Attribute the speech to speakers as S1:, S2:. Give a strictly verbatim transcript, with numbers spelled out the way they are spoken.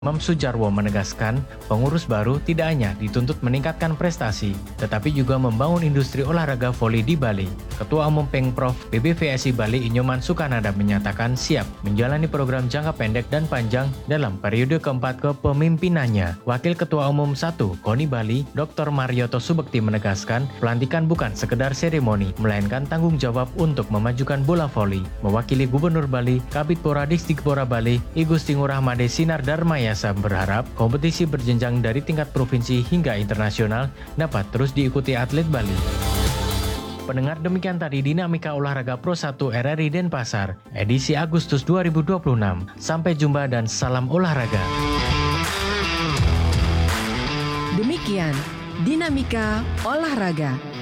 S1: Imam Sujarwo menegaskan, pengurus baru tidak hanya dituntut meningkatkan prestasi, tetapi juga membangun industri olahraga voli di Bali. Ketua Umum Pengprov P B V S I Bali Inyoman Sukananda menyatakan siap menjalani program jangka pendek dan panjang dalam periode keempat kepemimpinannya. Wakil Ketua Umum satu KONI Bali, Doktor Marioto Subekti menegaskan, pelantikan bukan sekedar seremoni, melainkan tanggung jawab untuk memajukan bola voli. Mewakili Gubernur Bali, Kabid Pora Diktikpora Bali, I Gusti Ngurah Made Sinar Darmaya berharap kompetisi berjenjang dari tingkat provinsi hingga internasional dapat terus diikuti atlet Bali. Pendengar, demikian tadi Dinamika Olahraga Pro satu R R I Denpasar, edisi Agustus dua ribu dua puluh enam. Sampai jumpa dan salam olahraga.
S2: Demikian Dinamika Olahraga.